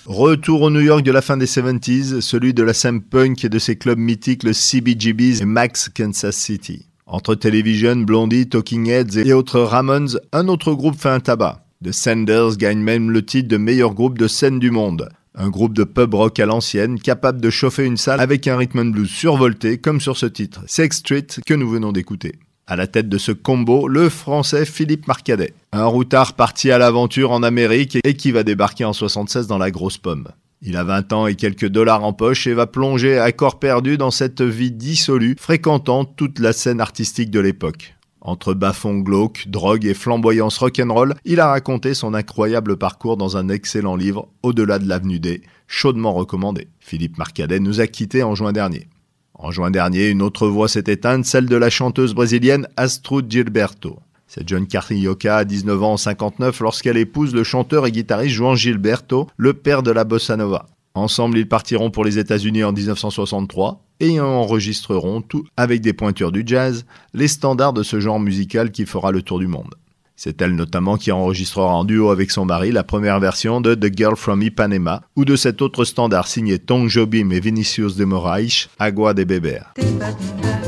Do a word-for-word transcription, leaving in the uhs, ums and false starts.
Retour au New York de la fin des soixante-dix, celui de la scène punk et de ses clubs mythiques, le C B G B's et Max Kansas City. Entre Television, Blondie, Talking Heads et autres Ramones, un autre groupe fait un tabac. The Senders gagne même le titre de meilleur groupe de scène du monde. Un groupe de pub rock à l'ancienne, capable de chauffer une salle avec un rhythm and blues survolté, comme sur ce titre, Sixth Street, que nous venons d'écouter. À la tête de ce combo, le français Philippe Marcadet. Un routard parti à l'aventure en Amérique et qui va débarquer en soixante-seize dans la grosse pomme. Il a vingt ans et quelques dollars en poche et va plonger à corps perdu dans cette vie dissolue, fréquentant toute la scène artistique de l'époque. Entre bas-fonds glauques, drogue et flamboyance rock'n'roll, il a raconté son incroyable parcours dans un excellent livre, Au-delà de l'avenue D, chaudement recommandé. Philippe Marcadet nous a quittés en juin dernier. En juin dernier, une autre voix s'est éteinte, celle de la chanteuse brésilienne Astrud Gilberto. Cette jeune carioca a dix-neuf ans en cinquante-neuf lorsqu'elle épouse le chanteur et guitariste João Gilberto, le père de la bossa nova. Ensemble, ils partiront pour les États-Unis en dix-neuf cent soixante-trois et y enregistreront, tout avec des pointures du jazz, les standards de ce genre musical qui fera le tour du monde. C'est elle notamment qui enregistrera en duo avec son mari la première version de The Girl from Ipanema ou de cet autre standard signé Tom Jobim et Vinicius de Moraes, Agua de Beber.